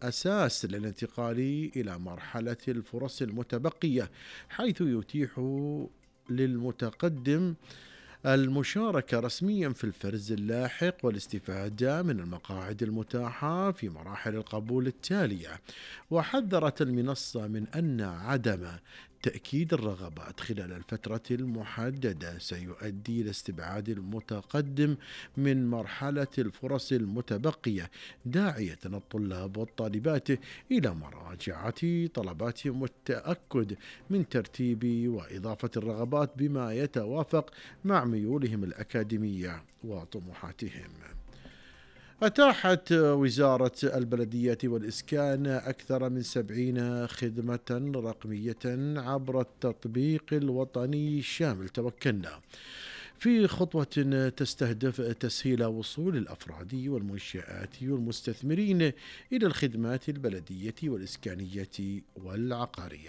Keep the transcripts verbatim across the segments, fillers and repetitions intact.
أساس للانتقال إلى مرحلة الفرص المتبقية، حيث يتيح للمتقدم المشاركة رسميا في الفرز اللاحق والاستفادة من المقاعد المتاحة في مراحل القبول التالية. وحذرت المنصة من أن عدم تأكيد الرغبات خلال الفترة المحددة سيؤدي إلى استبعاد المتقدم من مرحلة الفرص المتبقية، داعية الطلاب والطالبات إلى مراجعة طلباتهم والتأكد من ترتيب وإضافة الرغبات بما يتوافق مع ميولهم الأكاديمية وطموحاتهم. أتاحت وزارة البلدية والإسكان أكثر من سبعين خدمة رقمية عبر التطبيق الوطني الشامل توكلنا، في خطوة تستهدف تسهيل وصول الأفراد والمنشآت والمستثمرين إلى الخدمات البلدية والإسكانية والعقارية.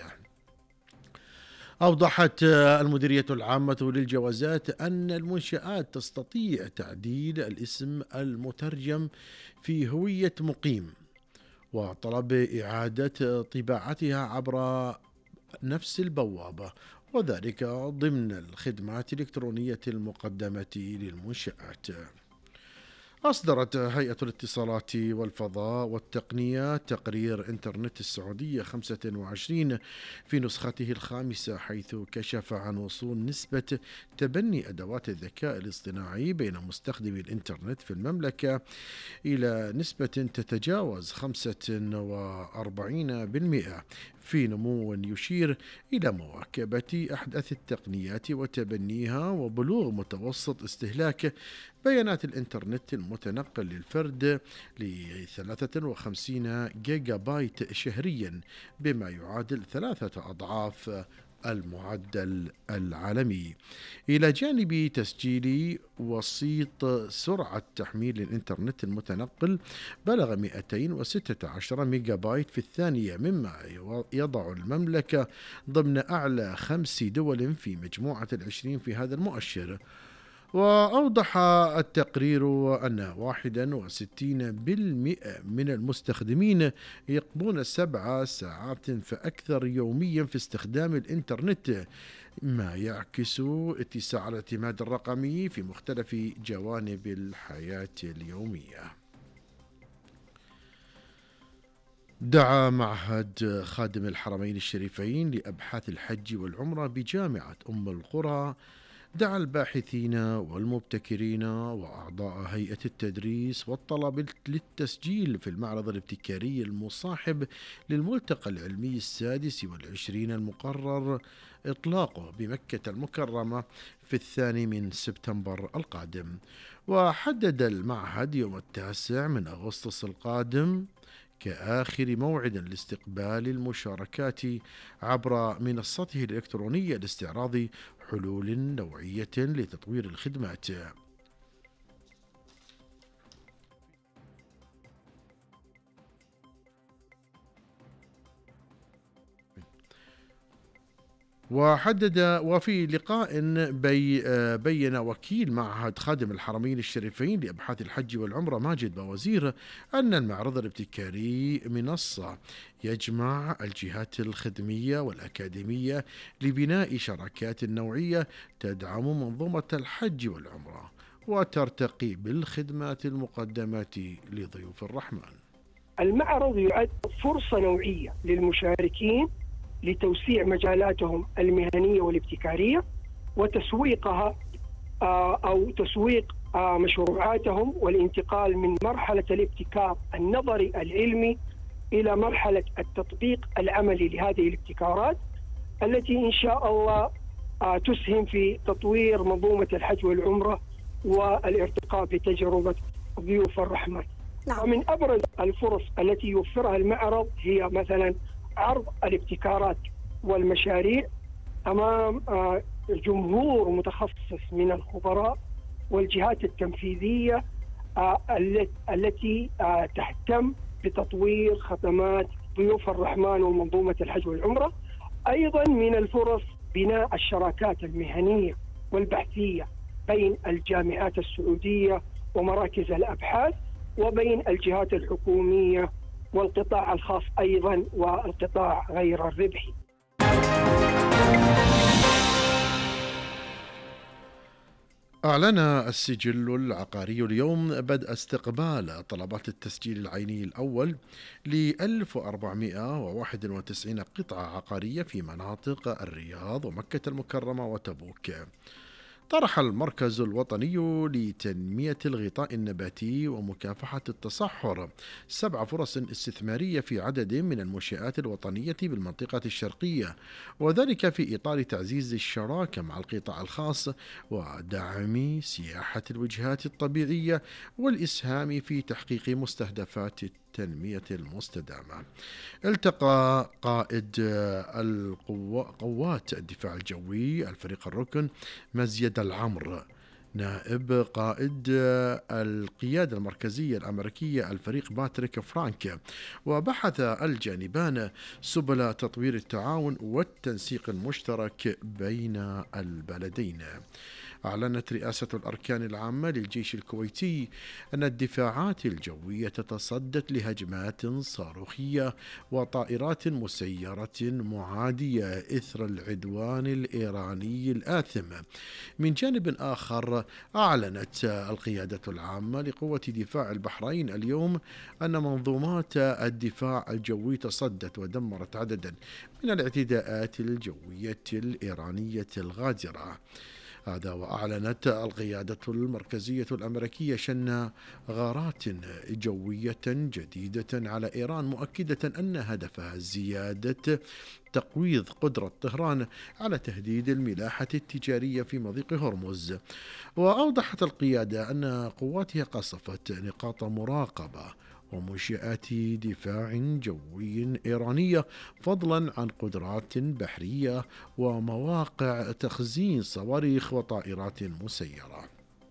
أوضحت المديرية العامة للجوازات أن المنشآت تستطيع تعديل الاسم المترجم في هوية مقيم وطلب إعادة طباعتها عبر نفس البوابة، وذلك ضمن الخدمات الإلكترونية المقدمة للمنشآت. أصدرت هيئة الاتصالات والفضاء والتقنية تقرير إنترنت السعودية خمسة وعشرين في نسخته الخامسة، حيث كشف عن وصول نسبة تبني أدوات الذكاء الاصطناعي بين مستخدمي الإنترنت في المملكة إلى نسبة تتجاوز خمسة وأربعين بالمئة، في نمو يشير إلى مواكبة أحدث التقنيات وتبنيها وبلوغ متوسط استهلاك بيانات الإنترنت المتنقل للفرد ل ثلاثة وخمسين جيجا بايت شهريا، بما يعادل ثلاثة أضعاف المعدل العالمي، إلى جانب تسجيل وسيط سرعة تحميل الإنترنت المتنقل بلغ مئتين وستة عشر ميجا بايت في الثانية، مما يضع المملكة ضمن أعلى خمس دول في مجموعة العشرين في هذا المؤشر. وأوضح التقرير أن واحد وستين بالمئة من المستخدمين يقضون سبع ساعات فأكثر يوميا في استخدام الإنترنت، ما يعكس اتساع الاعتماد الرقمي في مختلف جوانب الحياة اليومية. دعا معهد خادم الحرمين الشريفين لأبحاث الحج والعمرة بجامعة أم القرى دعا الباحثين والمبتكرين وأعضاء هيئة التدريس والطلبة للتسجيل في المعرض الابتكاري المصاحب للملتقى العلمي السادس والعشرين المقرر إطلاقه بمكة المكرمة في الثاني من سبتمبر القادم. وحدد المعهد يوم التاسع من أغسطس القادم كآخر موعد لاستقبال المشاركات عبر منصته الإلكترونية لاستعراض حلول نوعية لتطوير الخدمات. وحدد وفي لقاء بي بين وكيل معهد خادم الحرمين الشريفين لأبحاث الحج والعمرة ماجد بوزير أن المعرض الابتكاري منصة يجمع الجهات الخدمية والأكاديمية لبناء شراكات نوعية تدعم منظومة الحج والعمرة وترتقي بالخدمات المقدمة لضيوف الرحمن. المعرض يعد فرصة نوعية للمشاركين لتوسيع مجالاتهم المهنية والابتكارية وتسويقها أو تسويق مشروعاتهم والانتقال من مرحلة الابتكار النظري العلمي إلى مرحلة التطبيق العملي لهذه الابتكارات التي إن شاء الله تسهم في تطوير منظومة الحج والعمرة والارتقاء بتجربة ضيوف الرحمن. نعم. ومن أبرز الفرص التي يوفرها المعرض هي مثلا عرض الابتكارات والمشاريع أمام جمهور متخصص من الخبراء والجهات التنفيذية التي تهتم بتطوير خدمات ضيوف الرحمن ومنظومة الحج والعمرة. أيضا من الفرص بناء الشراكات المهنية والبحثية بين الجامعات السعودية ومراكز الأبحاث وبين الجهات الحكومية والقطاع الخاص أيضا والقطاع غير الربحي. أعلن السجل العقاري اليوم بدء استقبال طلبات التسجيل العيني الأول ل ألف وأربعمائة وواحد وتسعين قطعة عقارية في مناطق الرياض ومكة المكرمة وتبوك. طرح المركز الوطني لتنمية الغطاء النباتي ومكافحة التصحر سبع فرص استثمارية في عدد من المنشآت الوطنية بالمنطقة الشرقية، وذلك في إطار تعزيز الشراكة مع القطاع الخاص ودعم سياحة الوجهات الطبيعية والإسهام في تحقيق مستهدفات التنمية المستدامة. التقى قائد قوات الدفاع الجوي الفريق الركن مزيد العمر نائب قائد القيادة المركزية الأمريكية الفريق باتريك فرانك، وبحث الجانبان سبل تطوير التعاون والتنسيق المشترك بين البلدين. أعلنت رئاسة الأركان العامة للجيش الكويتي أن الدفاعات الجوية تصدت لهجمات صاروخية وطائرات مسيرة معادية إثر العدوان الإيراني الآثم. من جانب آخر، أعلنت القيادة العامة لقوة دفاع البحرين اليوم أن منظومات الدفاع الجوي تصدت ودمرت عددا من الاعتداءات الجوية الإيرانية الغادرة. هذا وأعلنت القيادة المركزية الأمريكية شن غارات جوية جديدة على إيران، مؤكدة أن هدفها زيادة تقويض قدرة طهران على تهديد الملاحة التجارية في مضيق هرمز. وأوضحت القيادة أن قواتها قصفت نقاط مراقبة ومنشآت دفاع جوي إيرانية، فضلا عن قدرات بحرية ومواقع تخزين صواريخ وطائرات مسيرة.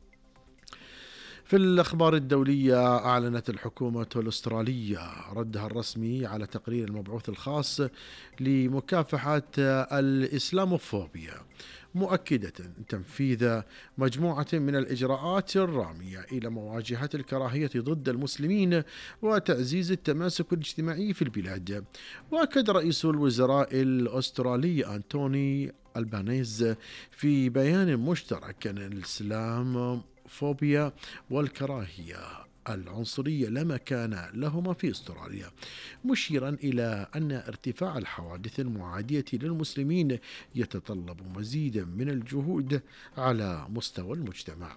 في الأخبار الدولية، أعلنت الحكومة الأسترالية ردها الرسمي على تقرير المبعوث الخاص لمكافحة الإسلاموفوبيا، مؤكدة تنفيذ مجموعة من الإجراءات الرامية إلى مواجهة الكراهية ضد المسلمين وتعزيز التماسك الاجتماعي في البلاد. وأكد رئيس الوزراء الأسترالي أنتوني ألبانيز في بيان مشترك أن الإسلام فوبيا والكراهية العنصرية لا مكان لهما في أستراليا، مشيرا إلى أن ارتفاع الحوادث المعادية للمسلمين يتطلب مزيدا من الجهود على مستوى المجتمع.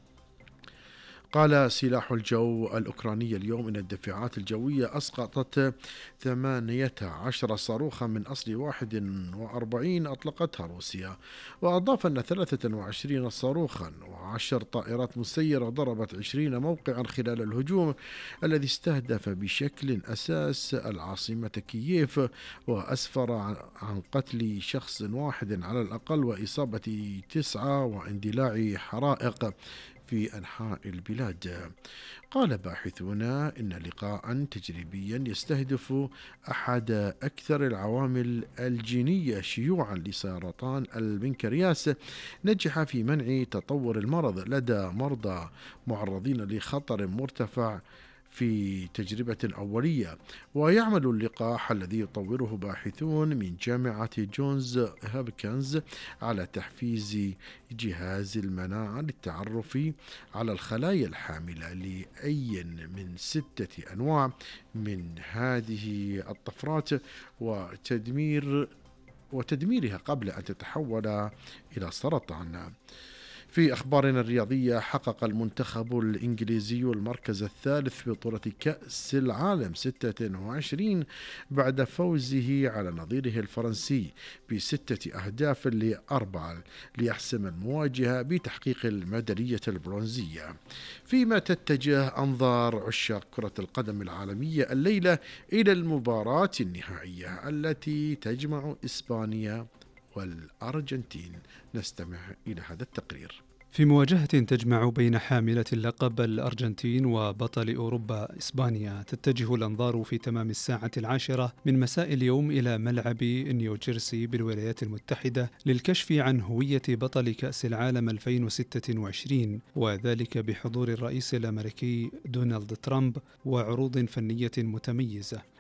قال سلاح الجو الأوكراني اليوم إن الدفاعات الجوية أسقطت ثمانية عشر صاروخا من أصل واحد وأربعين أطلقتها روسيا، وأضاف أن ثلاثة وعشرين صاروخا وعشر طائرات مسيرة ضربت عشرين موقعا خلال الهجوم الذي استهدف بشكل أساس العاصمة كييف، وأسفر عن قتل شخص واحد على الأقل وإصابة تسعة واندلاع حرائق في أنحاء البلاد. قال باحثون إن لقاء تجريبيا يستهدف أحد أكثر العوامل الجينية شيوعا لسرطان البنكرياس نجح في منع تطور المرض لدى مرضى معرضين لخطر مرتفع في تجربة أولية. ويعمل اللقاح الذي يطوره باحثون من جامعة جونز هوبكنز على تحفيز جهاز المناعة للتعرف على الخلايا الحاملة لأي من ستة أنواع من هذه الطفرات وتدمير وتدميرها قبل أن تتحول إلى سرطان. في أخبارنا الرياضية، حقق المنتخب الإنجليزي المركز الثالث في بطولة كأس العالم ستة وعشرين بعد فوزه على نظيره الفرنسي بستة أهداف لأربعة ليحسم المواجهة بتحقيق الميدالية البرونزية، فيما تتجه أنظار عشاق كرة القدم العالمية الليلة إلى المباراة النهائية التي تجمع إسبانيا والأرجنتين. نستمع إلى هذا التقرير. في مواجهة تجمع بين حاملة اللقب الأرجنتين وبطل أوروبا إسبانيا، تتجه الأنظار في تمام الساعة العاشرة من مساء اليوم إلى ملعب نيوجيرسي بالولايات المتحدة للكشف عن هوية بطل كأس العالم ألفين وستة وعشرين، وذلك بحضور الرئيس الأمريكي دونالد ترامب وعروض فنية متميزة.